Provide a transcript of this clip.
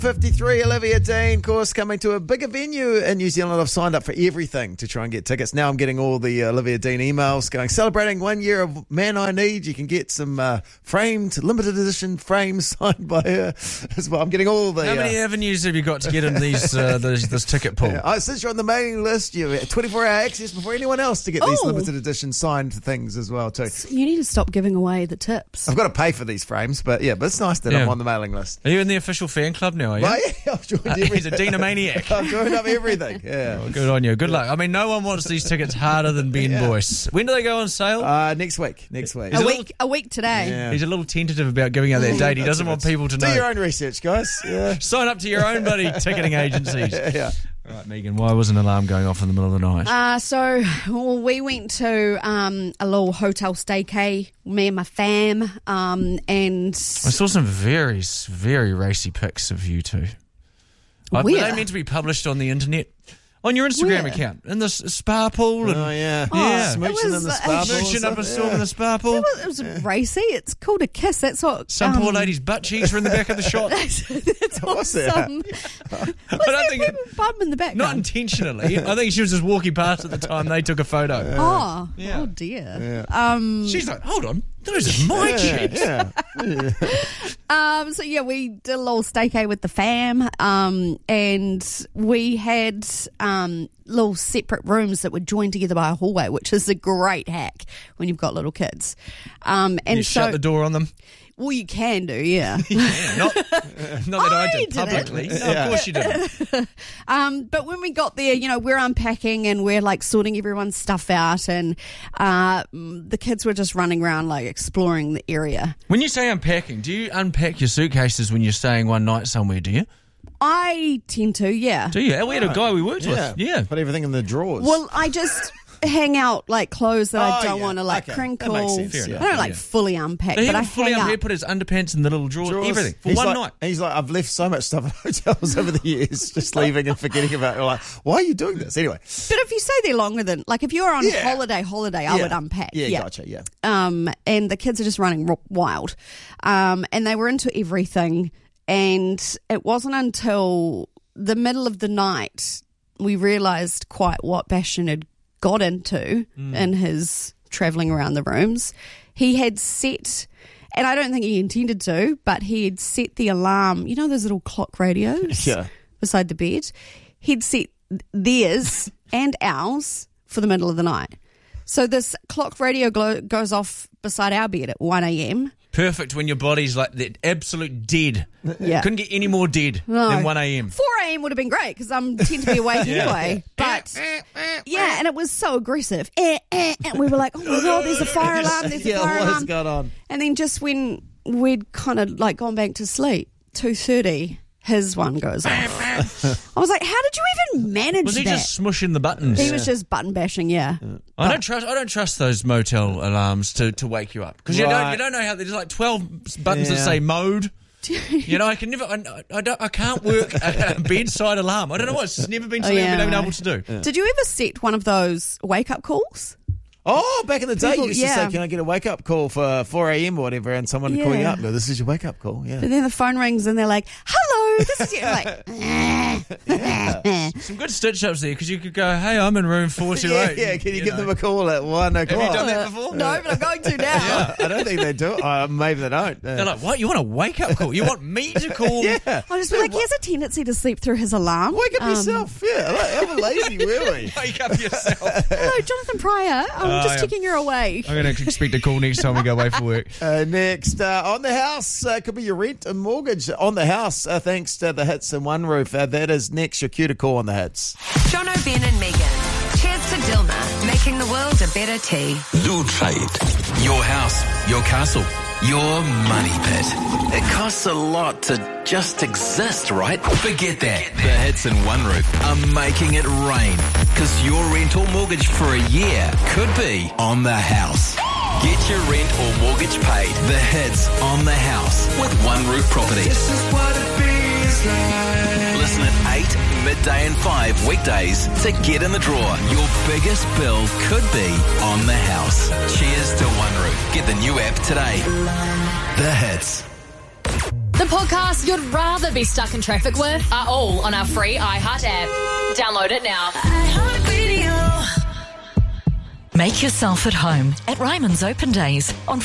53, Olivia Dean, of course, coming to a bigger venue in New Zealand. I've signed up for everything to try and get tickets. Now I'm getting all the Olivia Dean emails going, celebrating 1 year of Man I Need. You can get some framed, limited edition frames signed by her as well. I'm getting all the... How many avenues have you got to get in these this ticket pool? Since you're on the mailing list, you have 24-hour access before anyone else to get these limited edition signed things as well, too. So you need to stop giving away the tips. I've got to pay for these frames, but it's nice that I'm on the mailing list. Are you in the official fan club now, are you? Well, yeah, I've joined everything. He's a Deanomaniac. I've joined up everything, yeah. Well, good on you. Good luck. I mean, no one wants these tickets harder than Ben Boyce. When do they go on sale? Next week. A week today. Yeah. He's a little tentative about giving out that date. He doesn't want people to know. Do your own research, guys. Yeah. Sign up to your own bloody ticketing agencies. Yeah. All right, Megan, why was an alarm going off in the middle of the night? We went to a little hotel staycay, me and my fam, and... I saw some very, very racy pics of you two. Were they meant to be published on the internet? On your Instagram account, in the spa pool. And, smooching in the spa pool. Smooching up a storm in the spa pool. It was racy. It's called a kiss. That's what... Some poor lady's butt cheeks were in the back of the shot. That's what What's that? I don't think bum in the background. Not intentionally. I think she was just walking past at the time they took a photo. Oh dear. Yeah. She's like, hold on, those are my cheeks. So we did a little staycay with the fam, and we had little separate rooms that were joined together by a hallway, which is a great hack when you've got little kids. And you shut the door on them. Well, you can do, yeah. Not that I did publicly. No, of course you didn't. But when we got there, we're unpacking and we're like sorting everyone's stuff out, and the kids were just running around like exploring the area. When you say unpacking, do you unpack your suitcases when you're staying one night somewhere, do you? I tend to, yeah. Do you? We had a guy we worked with. Yeah. Put everything in the drawers. Well, I just... hang out like clothes that I don't want to crinkle. That makes sense. I don't fully unpack, but I fully hang unpack, up. put his underpants in the little drawers. Everything for one night. He's like, I've left so much stuff at hotels over the years, just leaving and forgetting about it. You're like, why are you doing this anyway? But if you stay there longer than, like, if you're on holiday, I would unpack. Yeah, gotcha. Yeah. And the kids are just running wild, and they were into everything. And it wasn't until the middle of the night we realised quite what Bastion had got into in his travelling around the rooms. He had set, and I don't think he intended to, but he had set the alarm, those little clock radios beside the bed. He'd set theirs and ours for the middle of the night. So this clock radio goes off beside our bed at 1 a.m. Perfect when your body's like the absolute dead. Yeah. Couldn't get any more dead than 1 a.m. 4 a.m. would have been great because I'm tend to be awake anyway. But and it was so aggressive. And we were like, oh my God, there's a fire alarm, there's a fire alarm. What's going on? And then just when we'd kind of like gone back to sleep, 2:30, his one goes off. I was like, how did you even manage that? Was he just smushing the buttons? He was just button bashing, I don't trust those motel alarms to wake you up because you don't know how there's like 12 buttons that say mode. I can never. I can't work a bedside alarm. I don't know what. It's just never been something I've been able to do. Did you ever set one of those wake up calls? Oh, back in the day, you used to say, can I get a wake-up call for 4 a.m. or whatever, and someone would call you up and go, this is your wake-up call. Yeah. But then the phone rings and they're like, hello, this is you. Like, Some good stitch-ups there, because you could go, hey, I'm in room 428. Can you give them a call at 1 o'clock? Have you done that before? No, but I'm going to now. I don't think they do. Maybe they don't. They're like, what? You want a wake-up call? You want me to call? Yeah. I'll just be like, he has a tendency to sleep through his alarm. Wake up yourself. Yeah, how lazy were we? Wake up yourself. Hello, Jonathan Pryor. I'm just checking you're awake. I'm going to expect a call next time we go away for work. Next, on the house, could be your rent and mortgage on the house, thanks to the Hits and One Roof. That is next, your cue to call on the Hits. Jono, Ben and Megan. Cheers to Dilma, making the world a better tea. Zoo Trade. Your house, your castle, your money pit. It costs a lot to just exist, right? Forget that. The Hits and One Roof are making it rain. Because your rent or mortgage for a year could be on the house. Get your rent or mortgage paid. The Hits on the house with One Roof Property. This is what it feels like. Listen at 8, midday and 5 weekdays to get in the draw. Your biggest bill could be on the house. Cheers to One Roof. Get the new app today. The Hits. The podcasts you'd rather be stuck in traffic with are all on our free iHeart app. Download it now. Make yourself at home at Ryman's Open Days on